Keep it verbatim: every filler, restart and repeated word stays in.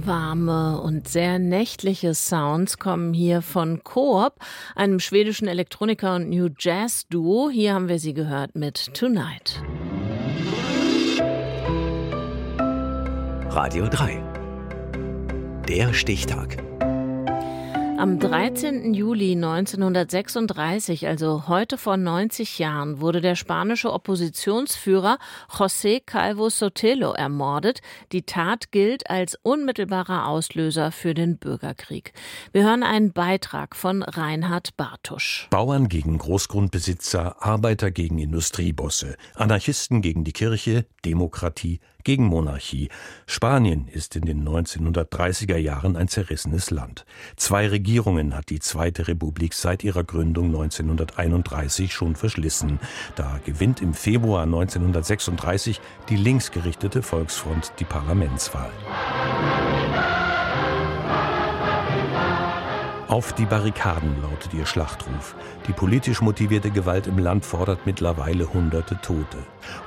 Warme und sehr nächtliche Sounds kommen hier von Coop, einem schwedischen Elektroniker und New Jazz Duo. Hier haben wir sie gehört mit Tonight. Radio drei. Der Stichtag. Am dreizehnten Juli neunzehnhundertsechsunddreißig, also heute vor neunzig Jahren, wurde der spanische Oppositionsführer José Calvo Sotelo ermordet. Die Tat gilt als unmittelbarer Auslöser für den Bürgerkrieg. Wir hören einen Beitrag von Reinhard Bartusch. Bauern gegen Großgrundbesitzer, Arbeiter gegen Industriebosse, Anarchisten gegen die Kirche, Demokratie gegen Monarchie. Spanien ist in den neunzehnhundertdreißiger Jahren ein zerrissenes Land. Zwei Regierungen hat die Zweite Republik seit ihrer Gründung neunzehnhunderteinunddreißig schon verschlissen. Da gewinnt im Februar neunzehnhundertsechsunddreißig die linksgerichtete Volksfront die Parlamentswahl. Auf die Barrikaden lautet ihr Schlachtruf. Die politisch motivierte Gewalt im Land fordert mittlerweile hunderte Tote.